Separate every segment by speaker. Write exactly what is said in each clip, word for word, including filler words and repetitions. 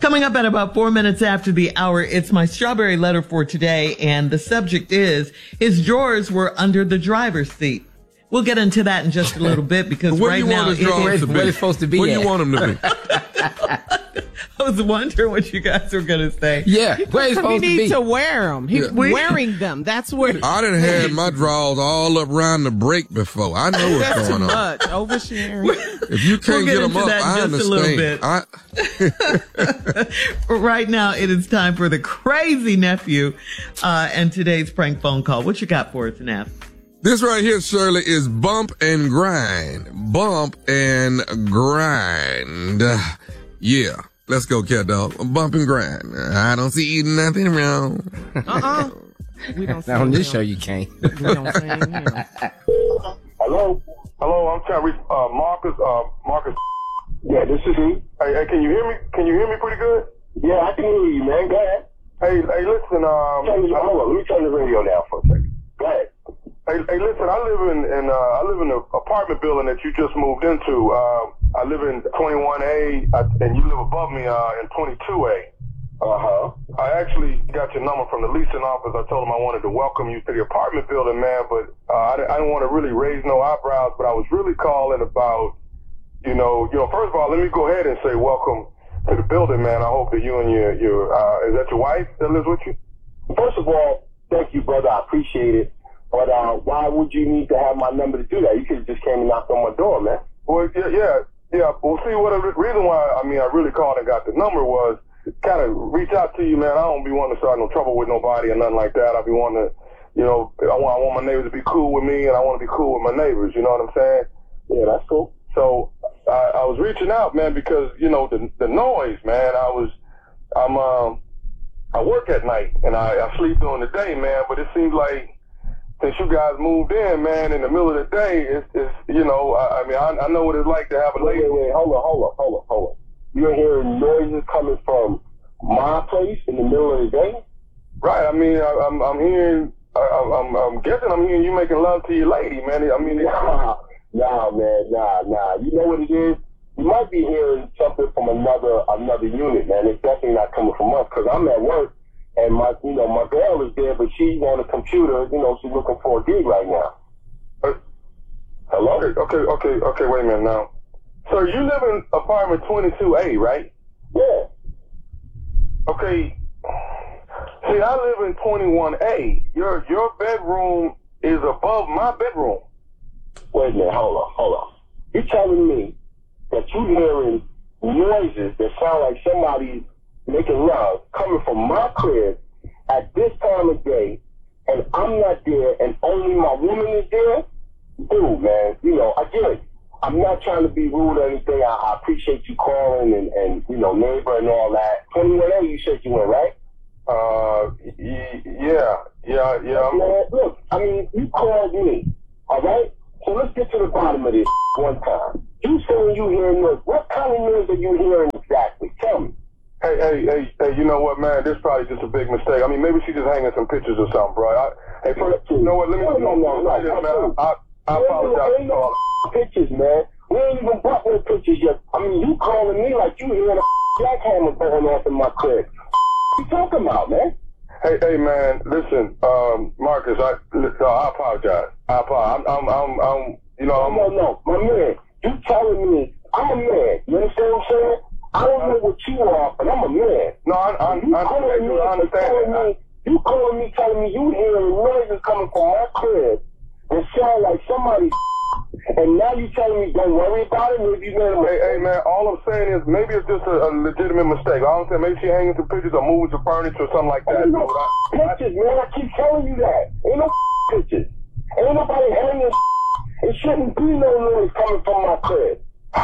Speaker 1: Coming up at about four minutes after the hour, it's my strawberry letter for today, and the subject is, his drawers were under the driver's seat. We'll get into that in just a little bit, because
Speaker 2: where
Speaker 1: right
Speaker 2: do you
Speaker 1: now,
Speaker 2: want his drawers to be?
Speaker 3: Where it's supposed to be
Speaker 2: Where
Speaker 3: at?
Speaker 2: do you want him to be?
Speaker 1: I was wondering what you guys were going to say.
Speaker 3: Yeah, where it's
Speaker 4: He
Speaker 3: supposed to
Speaker 4: needs
Speaker 3: be.
Speaker 4: to wear them. He's
Speaker 2: Yeah.
Speaker 4: wearing them. That's where.
Speaker 2: I done had my drawers all up around the break before. I know what's
Speaker 4: That's too
Speaker 2: going on.
Speaker 4: much. Oversharing.
Speaker 2: If you can't
Speaker 1: We'll get
Speaker 2: get them
Speaker 1: into
Speaker 2: up,
Speaker 1: that in
Speaker 2: I
Speaker 1: just a little
Speaker 2: understand.
Speaker 1: bit.
Speaker 2: I,
Speaker 1: Right now, it is time for the crazy nephew uh, and today's prank phone call. What you got for us, Neff?
Speaker 2: this right here, Shirley, is bump and grind. Bump and grind. Yeah. Let's go, cat dog. Bump and grind. I don't see nothing wrong.
Speaker 4: Uh-uh. We don't
Speaker 3: Now, on this
Speaker 4: sing
Speaker 3: show,
Speaker 4: him.
Speaker 3: you can't.
Speaker 4: We don't sing him.
Speaker 5: Hello? Hello, I'm trying to reach, uh, Marcus, uh, Marcus. Yeah, this is he. Hey, hey, can you hear me? Can you hear me pretty good? Yeah, I can hear you, man. Go ahead. Hey, hey, listen, um. Turn the, hold on, let me turn the radio down for a second. Go ahead. Hey, hey, listen, I live in, in, uh, I live in an apartment building that you just moved into. Uh, I live in twenty-one A, uh, and you live above me, uh, in twenty-two A. Uh-huh. I actually got your number from the leasing office. I told them I wanted to welcome you to the apartment building, man, but, uh, I, I didn't want to really raise no eyebrows, but I was really calling about, you know, you know, first of all, let me go ahead and say welcome to the building, man. I hope that you and your, your, uh, is that your wife that lives with you? First of all, thank you, brother. I appreciate it. But, uh, why would you need to have my number to do that? You could have just came and knocked on my door, man. Well, yeah, yeah, yeah. Well, see, what the reason why, I mean, I really called and got the number was kind of reach out to you, man. I don't be wanting to start no trouble with nobody or nothing like that. I be wanting to, you know, I want, I want my neighbors to be cool with me, and I want to be cool with my neighbors. You know what I'm saying? Yeah, that's cool. So I, I was reaching out, man, because, you know, the the noise, man. I was, I'm, um, I work at night and I, I sleep during the day, man. But it seems like since you guys moved in, man, in the middle of the day, it's, it's you know, I, I mean, I, I know what it's like to have a lady. Wait, wait, hold on, hold on, hold on, hold on. You're hearing noises coming from my place in the middle of the day? Right. I mean, I, I'm, I'm hearing, I, I'm, I'm guessing I'm hearing you making love to your lady, man. I mean, nah, nah, man, nah, nah. You know what it is? You might be hearing something from another, another unit, man. It's definitely not coming from us, because I'm at work, and my, you know, my girl is there, but she's on the computer. You know, she's looking for a gig right now. Uh, hello? Okay, okay, okay, okay. Wait a minute now. Sir, you live in apartment twenty-two A, right? Yeah. Okay. See, I live in twenty-one A. Your your bedroom is above my bedroom. Wait a minute, hold on, hold on. You're telling me that you're hearing noises that sound like somebody making love coming from my crib at this time of day, and I'm not there, and only my woman is there? Dude, man, you know, again, I'm not trying to be rude or anything. I, I appreciate you calling and, and, you know, neighbor and all that. twenty-one A, you said you went, right? Uh, y- yeah, yeah, yeah. Man, look, I mean, you called me, all right? So let's get to the bottom of this one time. You saying you hearing noise. What kind of noise are you hearing exactly? Tell me. Hey, hey, hey, hey, you know what, man? This is probably just a big mistake. I mean, maybe she's just hanging some pictures or something, bro. I, hey, first, you know what? Let me, no, no, no, no, no, man. I, I apologize. Ain't no pictures, man. We ain't even bought no pictures yet. I mean, you calling me like you hearing a jackhammer going off in my crib. What you talking about, man? Hey, hey, man, listen, um, Marcus, I, listen, I apologize. I apologize. I'm, I'm, I'm, I'm you know, I'm... No, no, my man, you telling me I'm a man. You understand what I'm saying? I don't know what you are, but I'm a man. No, I, I, you I, I, me, I understand. Me, you calling me, telling me you hearing noises coming from my crib and sound like somebody, and now you telling me don't worry about it? Maybe you made a mistake. Hey, hey, man, all I'm saying is maybe it's just a, a legitimate mistake. All I'm saying, maybe she hanging some pictures or moving some furniture or something like that. Ain't no I, pictures, I, man. I keep telling you that. Ain't no pictures. Ain't nobody hanging. It shouldn't be no noise coming from my crib.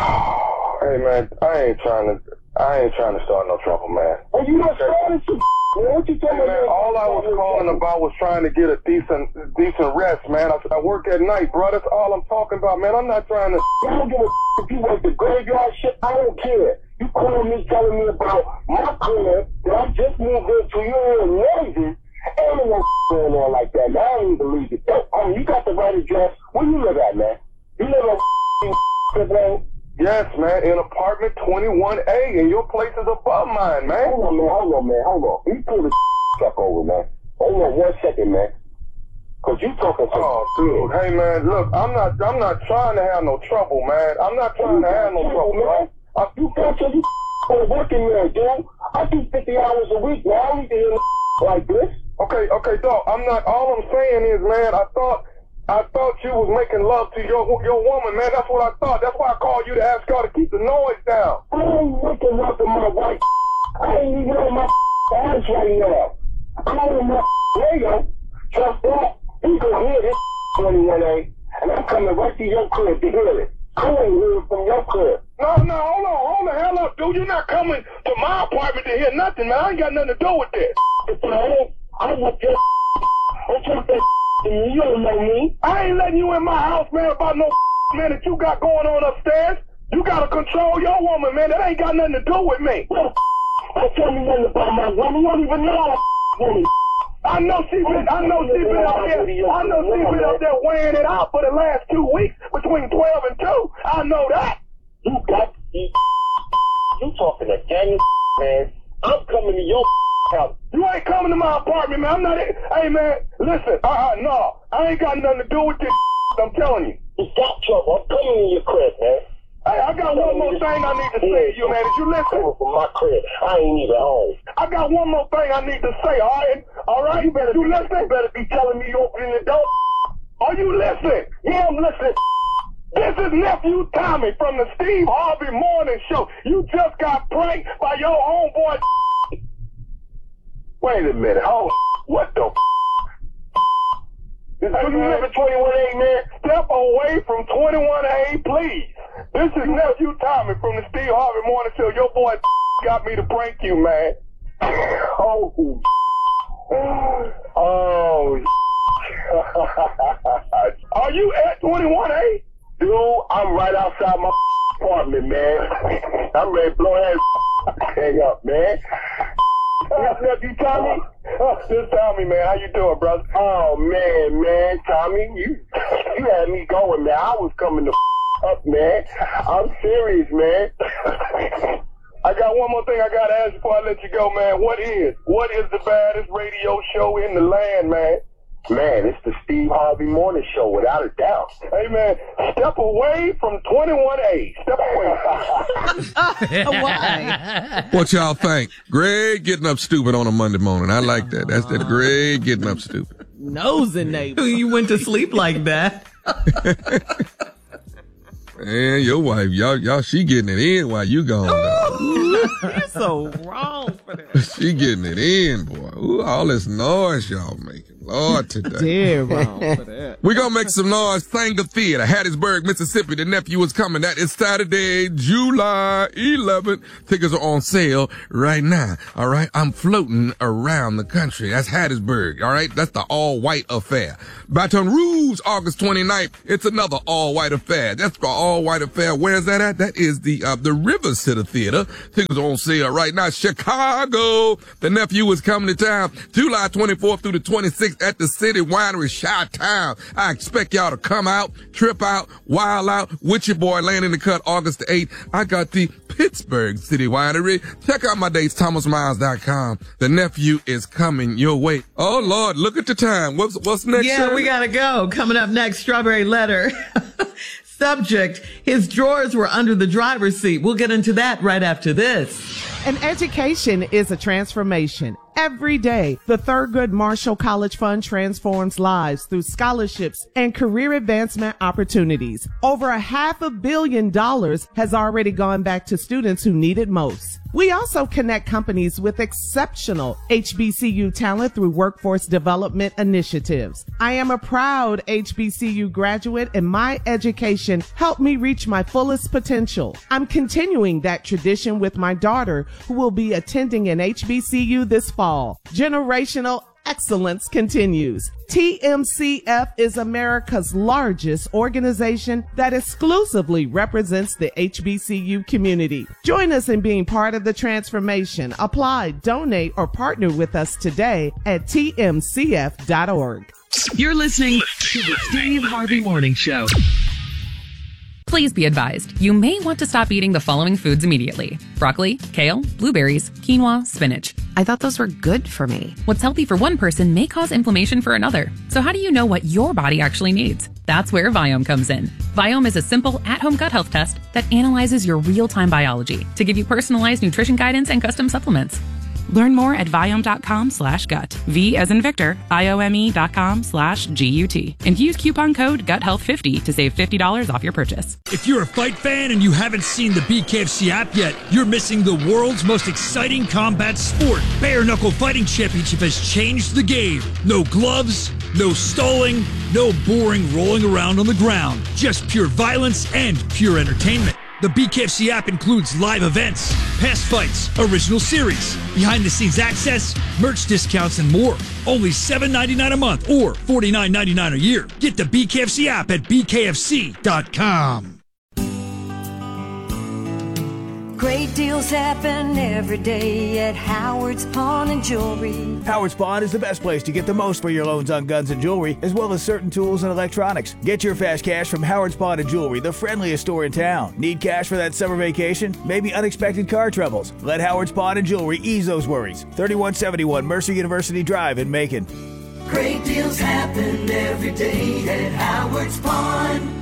Speaker 5: Hey, man, I ain't trying to, I ain't trying to start no trouble, man. Well, you not starting some man. What you talking hey, man, all I was calling about was trying to get a decent, decent rest, man. I, I work at night, bro. That's all I'm talking about, man. I'm not trying to. I don't give a if you work the graveyard shit. I don't care. You calling me, telling me about my crib that I just moved into. You hearing noises. Ain't no going on like that, man. I don't even believe it. I mean, you got the right address. Where you live at, man? You live on crib lane? Yes, man, in apartment twenty-one the A, and your place is above mine, man. Hold on, man. Hold on, man. Hold on. You pull the truck over, man. Hold on one second, man. Cause you talking some oh, dude. Hey, man, look, I'm not, I'm not trying to have no trouble, man. I'm not trying to have no trouble, man. I, you got to you for working there, dude. I do fifty hours a week, man. I don't need to hear like this. Okay, okay, dog. I'm not. All I'm saying is, man, I thought, I thought you was making love to your your woman, man. That's what I thought. That's why I called you to ask her to keep the noise down. I ain't making love to my wife. I ain't even on my ass right now. I'm on my radio. Trust that. You can hear this twenty-one A, and I'm coming right to your crib to hear it. I ain't hearing from your crib. No, no, hold on, hold the hell up, dude. You're not coming to my apartment to hear nothing, man. I ain't got nothing to do with this. If I ain't, I want your don't talk that to me. You don't know me. I ain't letting you in my house, man, about no man that you got going on upstairs. You gotta control your woman, man. That ain't got nothing to do with me. Well, don't tell me nothing about my woman. You don't even know my woman. I know she been, I know she been up there, I know she been up there weighing it out for the last two weeks between twelve and two. I know that. You got to be, you talking to Daniel, man. I'm coming to your house. You ain't coming to my apartment, man. I'm not, hey, man, listen, uh, uh, no, I ain't got nothing to do with this. I'm telling you. You got trouble. I'm coming to your crib, man. Hey, I got one more thing I need to say to you, man. Did you listen? From my crib. I ain't even home. I got one more thing I need to say, all right? All right? You better you listen. You better be telling me you opening the door. Are you listening? Yeah, I'm listening. This is Nephew Tommy from the Steve Harvey Morning Show. You just got pranked by your homeboy. Wait a minute. Oh, what the This hey, you live at twenty-one A, man. Step away from twenty-one A, please. This is Nephew Tommy from the Steve Harvey Morning Show. Your boy got me to prank you, man. Oh. Oh. Are you at twenty-one A? Dude, I'm right outside my apartment, man. I'm ready to blow that hang up, man. Nephew Tommy? Just Tommy, man. How you doing, brother? Oh, man, man. Tommy, you you had me going, man. I was coming to up, man. I'm serious, man. I got one more thing I got to ask before I let you go, man. What is? What is the baddest radio show in the land, man? Man, it's the Steve Harvey Morning Show, without a doubt. Hey, man, step away from twenty-one A. Step away.
Speaker 4: Why?
Speaker 2: What y'all think? Greg getting up stupid on a Monday morning. I like that. That's that Greg getting up stupid.
Speaker 4: Nosy neighbor.
Speaker 1: You went to sleep like that.
Speaker 2: Man, your wife, y'all, y'all, she getting it in while you gone.
Speaker 4: You're so wrong for that.
Speaker 2: She getting it in, boy. Ooh, all this noise y'all making. Lord, today.
Speaker 4: Dead wrong for that.
Speaker 2: We're going to make some noise. Sanger Theater, Hattiesburg, Mississippi. The nephew is coming. That is Saturday, July eleventh. Tickets are on sale right now. All right. I'm floating around the country. That's Hattiesburg. All right. That's the all-white affair. Baton Rouge, August twenty-ninth. It's another all-white affair. That's the all-white affair. Where's that at? That is the, uh, the River City Theater. Tickets are on sale right now. Chicago. The nephew is coming to town July twenty-fourth through the twenty-sixth at the City Winery, Chi-Town. I expect y'all to come out, trip out, wild out with your boy, Land in the Cut, August the eighth. I got the Pittsburgh City Winery. Check out my dates, thomas miles dot com. The nephew is coming your way. Oh, Lord, look at the time. What's, what's next?
Speaker 1: Yeah,
Speaker 2: Shirley?
Speaker 1: we gotta go. Coming up next, Strawberry Letter. Subject, his drawers were under the driver's seat. We'll get into that right after this.
Speaker 4: An education is a transformation. Every day, the Thurgood Marshall College Fund transforms lives through scholarships and career advancement opportunities. Over a half a billion dollars has already gone back to students who need it most. We also connect companies with exceptional H B C U talent through workforce development initiatives. I am a proud H B C U graduate, and my education helped me reach my fullest potential. I'm continuing that tradition with my daughter, who will be attending an H B C U this fall. Generational excellence continues. T M C F is America's largest organization that exclusively represents the H B C U community. Join us in being part of the transformation. Apply, donate, or partner with us today at T M C F dot org.
Speaker 3: You're listening to the Steve Harvey Morning Show. Please be advised, you may want to stop eating the following foods immediately. Broccoli, kale, blueberries, quinoa, spinach.
Speaker 6: I thought those were good for me.
Speaker 3: What's healthy for one person may cause inflammation for another. So how do you know what your body actually needs? That's where Viome comes in. Viome is a simple at-home gut health test that analyzes your real-time biology to give you personalized nutrition guidance and custom supplements.
Speaker 6: Learn more at Viome.com slash gut. V as in Victor, I-O-M-E dot com slash G-U-T. And use coupon code gut health fifty to save fifty dollars off your purchase.
Speaker 7: If you're a fight fan and you haven't seen the B K F C app yet, you're missing the world's most exciting combat sport. Bare Knuckle Fighting Championship has changed the game. No gloves, no stalling, no boring rolling around on the ground. Just pure violence and pure entertainment. The B K F C app includes live events, past fights, original series, behind-the-scenes access, merch discounts, and more. Only seven dollars and ninety-nine cents a month or forty-nine dollars and ninety-nine cents a year. Get the B K F C app at B K F C dot com.
Speaker 8: Great deals happen every day at Howard's Pawn and Jewelry.
Speaker 9: Howard's Pawn is the best place to get the most for your loans on guns and jewelry, as well as certain tools and electronics. Get your fast cash from Howard's Pawn and Jewelry, the friendliest store in town. Need cash for that summer vacation? Maybe unexpected car troubles? Let Howard's Pawn and Jewelry ease those worries. thirty-one seventy-one Mercer University Drive in Macon.
Speaker 8: Great deals happen every day at Howard's Pawn.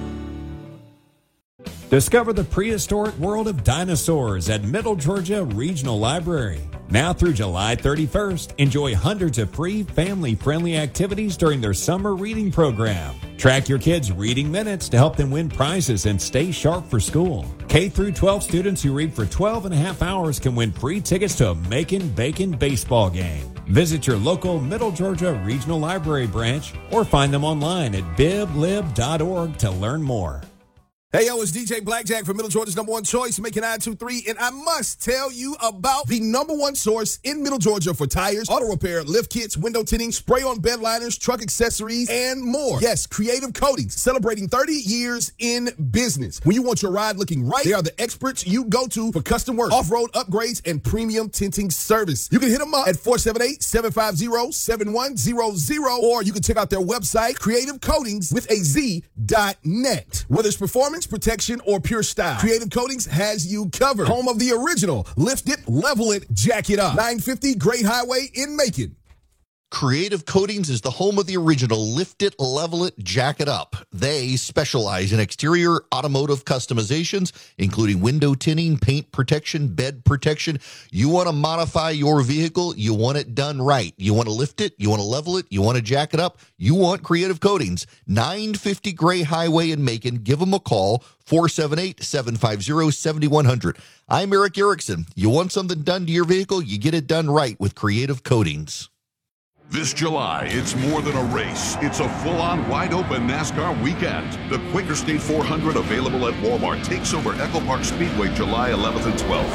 Speaker 10: Discover the prehistoric world of dinosaurs at Middle Georgia Regional Library. Now through July thirty-first, enjoy hundreds of free family-friendly activities during their summer reading program. Track your kids' reading minutes to help them win prizes and stay sharp for school. K through twelve students who read for twelve and a half hours can win free tickets to a Macon Bacon baseball game. Visit your local Middle Georgia Regional Library branch or find them online at bib lib dot org to learn more.
Speaker 11: Hey, yo, it's D J Blackjack from Middle Georgia's number one choice, Macon nine two three, and I must tell you about the number one source in Middle Georgia for tires, auto repair, lift kits, window tinting, spray-on bed liners, truck accessories, and more. Yes, Creative Coatings, celebrating thirty years in business. When you want your ride looking right, they are the experts you go to for custom work, off-road upgrades, and premium tinting service. You can hit them up at four seven eight, seven five zero, seven one zero zero, or you can check out their website, creative coatings with a Z dot net. Whether it's performance, protection, or pure style, Creative Coatings has you covered. Home of the original Lift It, Level It, Jack It Up. nine fifty Great Highway in Macon.
Speaker 12: Creative Coatings is the home of the original Lift It, Level It, Jack It Up. They specialize in exterior automotive customizations, including window tinting, paint protection, bed protection. You want to modify your vehicle, you want it done right. You want to lift it, you want to level it, you want to jack it up, you want Creative Coatings. nine fifty Gray Highway in Macon. Give them a call, four seven eight, seven five zero, seven one zero zero. I'm Eric Erickson. You want something done to your vehicle, you get it done right with Creative Coatings.
Speaker 13: This July, it's more than a race. It's a full-on, wide-open NASCAR weekend. The Quaker State four hundred, available at Walmart, takes over Echo Park Speedway July eleventh and twelfth.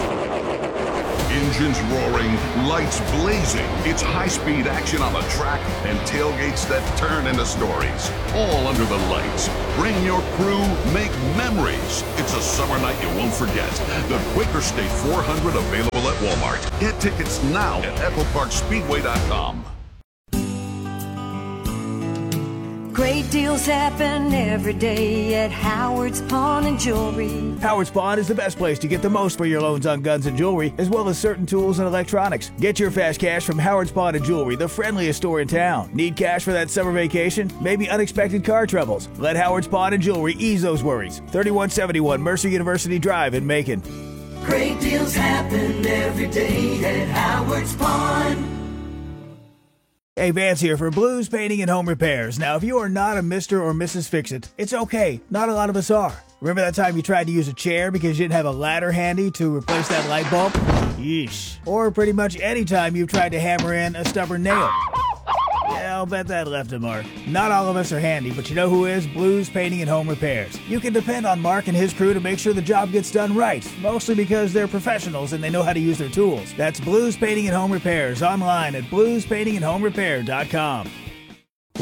Speaker 13: Engines roaring, lights blazing. It's high-speed action on the track and tailgates that turn into stories. All under the lights. Bring your crew, make memories. It's a summer night you won't forget. The Quaker State four hundred, available at Walmart. Get tickets now at echo park speedway dot com.
Speaker 8: Great deals happen every day at Howard's Pawn and Jewelry.
Speaker 9: Howard's Pawn is the best place to get the most for your loans on guns and jewelry, as well as certain tools and electronics. Get your fast cash from Howard's Pawn and Jewelry, the friendliest store in town. Need cash for that summer vacation? Maybe unexpected car troubles? Let Howard's Pawn and Jewelry ease those worries. thirty-one seventy-one Mercer University Drive in Macon.
Speaker 8: Great deals happen every day at Howard's Pawn.
Speaker 9: Hey, Vance here for Blues Painting and Home Repairs. Now, if you are not a Mister or Missus Fix-It, it's okay. Not a lot of us are. Remember that time you tried to use a chair because you didn't have a ladder handy to replace that light bulb? Yeesh. Or pretty much any time you've tried to hammer in a stubborn nail. Yeah, I'll bet that left a mark. Not all of us are handy, but you know who is? Blues Painting and Home Repairs. You can depend on Mark and his crew to make sure the job gets done right, mostly because they're professionals and they know how to use their tools. That's Blues Painting and Home Repairs, online at blues painting and home repair dot com.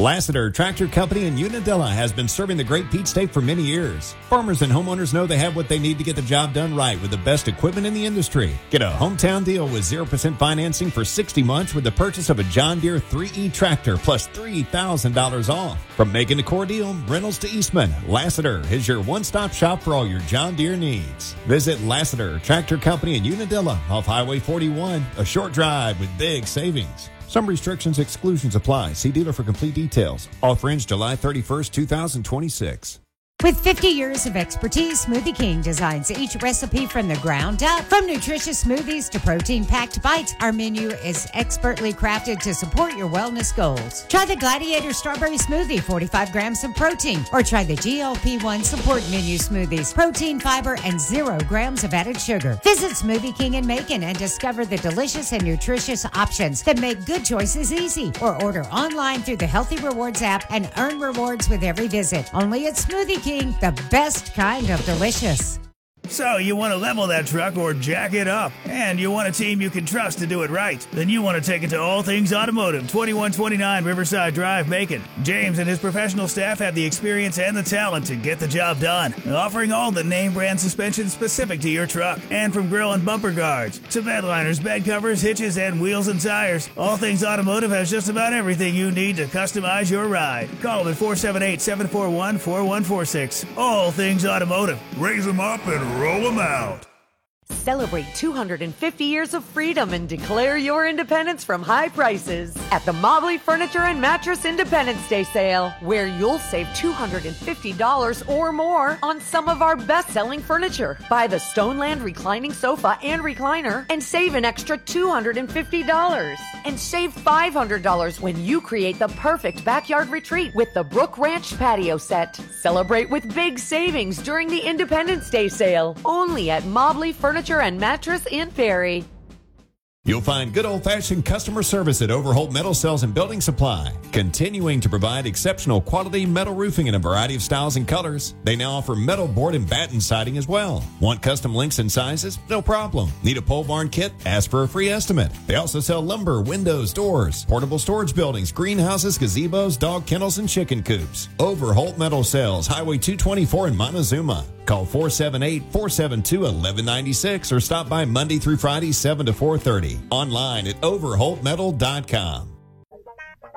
Speaker 10: Lassiter Tractor Company in Unadilla has been serving the Great Peach State for many years. Farmers and homeowners know they have what they need to get the job done right with the best equipment in the industry. Get a hometown deal with zero percent financing for sixty months with the purchase of a John Deere three E tractor plus three thousand dollars off. From making the core deal, rentals to Eastman, Lassiter is your one-stop shop for all your John Deere needs. Visit Lassiter Tractor Company in Unadilla off Highway forty-one, a short drive with big savings. Some restrictions, exclusions apply. See dealer for complete details. Offer ends July thirty-first, two thousand twenty-six.
Speaker 14: With fifty years of expertise, Smoothie King designs each recipe from the ground up. From nutritious smoothies to protein-packed bites, our menu is expertly crafted to support your wellness goals. Try the Gladiator Strawberry Smoothie, forty-five grams of protein, or try the G L P one Support Menu Smoothies, protein, fiber, and zero grams of added sugar. Visit Smoothie King in Macon and discover the delicious and nutritious options that make good choices easy. Or order online through the Healthy Rewards app and earn rewards with every visit. Only at Smoothie King. The best kind of delicious.
Speaker 9: So you want to level that truck or jack it up, and you want a team you can trust to do it right. Then you want to take it to All Things Automotive, twenty-one twenty-nine Riverside Drive, Macon. James and his professional staff have the experience and the talent to get the job done, offering all the name brand suspension specific to your truck. And from grill and bumper guards to bed liners, bed covers, hitches, and wheels and tires, All Things Automotive has just about everything you need to customize your ride. Call them at four seven eight, seven four one, four one four six. All Things Automotive. Raise them up and roll them out.
Speaker 15: Celebrate two hundred fifty years of freedom and declare your independence from high prices at the Mobley Furniture and Mattress Independence Day sale, where you'll save two hundred fifty dollars or more on some of our best-selling furniture. Buy the Stoneland reclining sofa and recliner and save an extra two hundred fifty dollars. And save five hundred dollars when you create the perfect backyard retreat with the Brook Ranch patio set. Celebrate with big savings during the Independence Day sale, only at Mobley Furniture and Mattress in Perry.
Speaker 10: You'll find good old-fashioned customer service at Overholt Metal Cells and Building Supply, continuing to provide exceptional quality metal roofing in a variety of styles and colors. They now offer metal board and batten siding as well. Want custom lengths and sizes? No problem. Need a pole barn kit? Ask for a free estimate. They also sell lumber, windows, doors, portable storage buildings, greenhouses, gazebos, dog kennels, and chicken coops. Overholt Metal Cells, Highway two twenty-four in Montezuma. Call four seven eight, four seven two, one one nine six or stop by Monday through Friday, seven to four thirty. Online at overholt metal dot com.